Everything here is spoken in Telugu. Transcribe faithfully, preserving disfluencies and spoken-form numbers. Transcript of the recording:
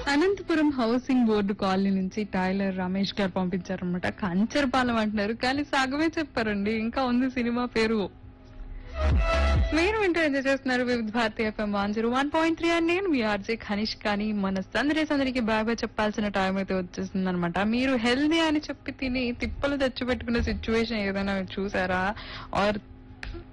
అనంతపురం హౌసింగ్ బోర్డు కాలనీ నుంచి టైలర్ రమేష్ గారు పంపించారనమాట. కంచరపాలెం అంటున్నారు కానీ సగమే చెప్పారండి, ఇంకా ఉంది సినిమా పేరు. మీరు వింటూ ఎంజాయ్ చేస్తున్నారు వివిధ Bharati FM one zero one point three and నేను మీ ఆర్జే ఖనిష్. కానీ మన సందడి సందడికి బాగా చెప్పాల్సిన టైం అయితే వచ్చేస్తుంది అనమాట. మీరు హెల్దీ అని చెప్పి తిని తిప్పలు తెచ్చిపెట్టుకునే సిచ్యువేషన్ ఏదైనా చూసారా? ఆర్